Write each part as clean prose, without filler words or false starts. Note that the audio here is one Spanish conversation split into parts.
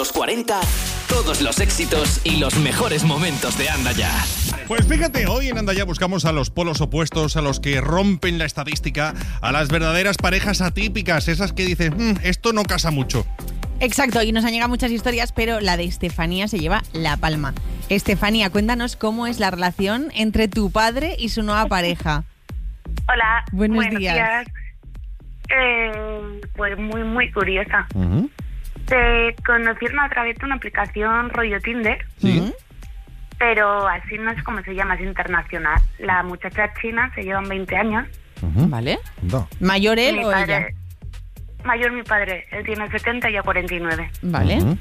Los 40, todos los éxitos y los mejores momentos de Anda Ya. Pues fíjate, hoy en Anda Ya buscamos a los polos opuestos, a los que rompen la estadística, a las verdaderas parejas atípicas, esas que dices, esto no casa mucho. Exacto, y nos han llegado muchas historias, pero la de Estefanía se lleva la palma. Estefanía, cuéntanos cómo es la relación entre tu padre y su nueva pareja. Hola, buenos días. Pues muy curiosa. Uh-huh. Te conocieron a través de una aplicación rollo Tinder, Sí. pero así no es como se llama, es internacional. La muchacha china se llevan 20 años. Uh-huh. ¿Vale? No. ¿Mayor él Mi o padre- ella? Mayor mi padre, él tiene 70 y yo 49. ¿Vale? Uh-huh.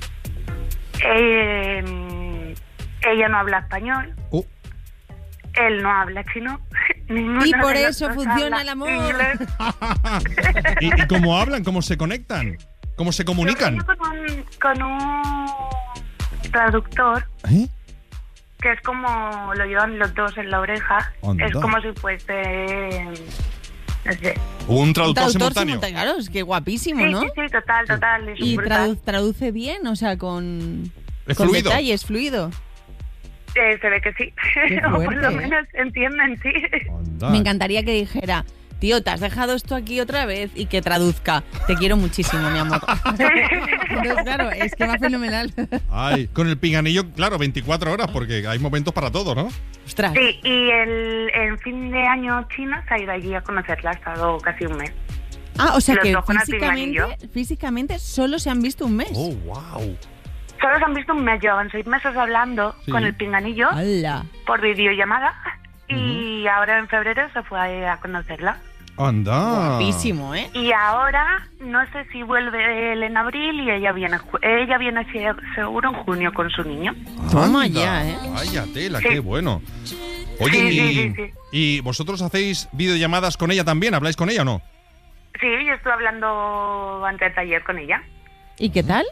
Ella no habla español, él no habla chino. Ninguno Y por de los eso dos funciona habla el amor. inglés. ¿Y cómo hablan? ¿Cómo se conectan? ¿Cómo se comunican? Yo con un traductor, ¿Eh? que es como lo llevan los dos en la oreja. Anda. Es como si fuese, no sé. Un traductor simultáneo. Claro, es que guapísimo, Sí, ¿no? sí, total. Es Y brutal. traduce bien, o sea, con ¿Es con fluido? detalles, fluido. Se ve que sí. Qué O por fuerte, lo ¿eh? menos entienden, sí. Anda. Me encantaría que dijera, tío, te has dejado esto aquí otra vez, y que traduzca. Te quiero muchísimo, mi amor. Entonces, claro, es que va fenomenal. Ay, con el pinganillo, claro, 24 horas, porque hay momentos para todo, ¿no? Ostras. Sí, y en fin de año China se ha ido allí a conocerla, ha estado casi un mes. Ah, o sea Los que dos con el pinganillo. físicamente solo se han visto un mes. Oh, wow. Solo se han visto un mes, llevan 6 meses hablando Sí. con el pinganillo ¡Hala! por videollamada y ahora en febrero se fue a conocerla. Anda. Guapísimo, ¿eh? Y ahora no sé si vuelve él en abril y ella viene seguro en junio con su niño. Toma Anda. ya, ¿eh? Vaya tela, Sí. qué bueno. Oye, Sí. ¿y vosotros hacéis videollamadas con ella también? ¿Habláis con ella o no? Sí, yo estuve hablando antes de ayer con ella. ¿Y qué tal?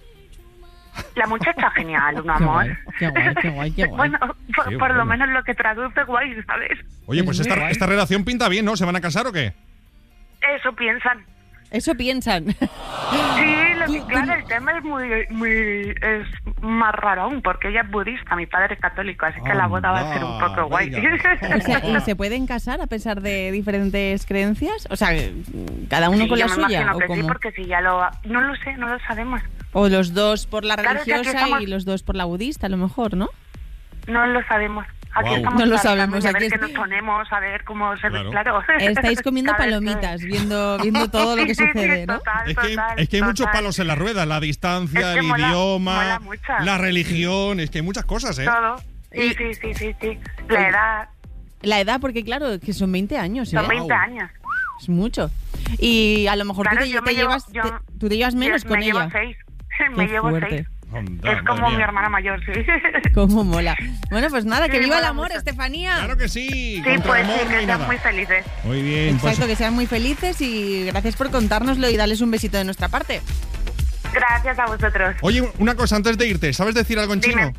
La muchacha genial, un Qué amor. guay, qué guay, qué guay, qué guay. Bueno, por Qué lo bueno. menos lo que traduce guay, ¿sabes? Oye, pues Es muy guay. esta relación pinta bien, ¿no? ¿Se van a casar o qué? Eso piensan. Eso piensan. Sí, claro, el tema es es más raro aún, porque ella es budista, mi padre es católico, así que la boda va a ser un poco guay. Venga. O sea, ¿y se pueden casar a pesar de diferentes creencias? O sea, cada uno Sí, con la yo me suya. imagino ¿O que sí, cómo? porque si ya no lo sé, no lo sabemos. O los dos por la Claro, es que aquí religiosa estamos- y los dos por la budista, a lo mejor, ¿no? No lo sabemos. Aquí Guau. estamos No lo tratando sabemos, de aquí ver es- qué nos ponemos, a ver cómo se Claro. ve. Claro. Estáis comiendo Cada vez palomitas, viendo todo lo que Sí, sucede, ¿no? total, Es total, que hay muchos total. palos en la rueda, la distancia, Es que el mola idioma, mucho. la religión, es que hay muchas cosas, ¿eh? Todo. Sí. La edad, La edad, porque claro, que son 20 años, ¿eh? son 20 años. Es mucho. Y a lo mejor Claro, tú yo te me llevo- llevas, yo- tú te llevas menos me con llevo ella. 6. Qué Me llevo fuerte. 6. Anda, Es como madre mi mía. hermana mayor, sí. Cómo mola. Bueno, pues nada, que Sí, viva el mola amor, mucho. Estefanía. Claro que sí, Sí, contra pues el amor sí, no que hay sean nada. muy felices. Muy bien, pues Exacto, que sean muy felices y gracias por contárnoslo y darles un besito de nuestra parte. Gracias a vosotros. Oye, una cosa antes de irte, ¿sabes decir algo en Dime. chino?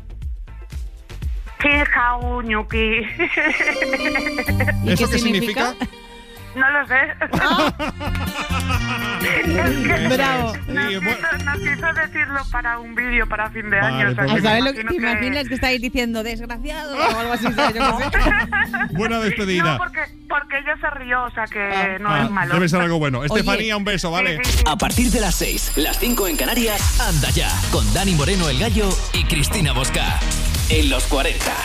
Xin hao ñuki. ¿Y ¿Eso qué qué significa? No lo sé. Bravo. Sí, Nos hizo decirlo para un vídeo para fin de año. Vale, o sea, pues ¿A que saber me lo que te imagino imaginas que estáis diciendo? ¿Desgraciado? O algo así, ¿sabes? Yo qué sé. Buena despedida. No, porque ella se rió, o sea que no Ah, es malo. debe ser algo bueno. Oye. Estefanía, un beso, ¿vale? Sí, sí, sí. A partir de las 6, las 5 en Canarias, Anda Ya, con Dani Moreno el Gallo y Cristina Bosca. En los 40.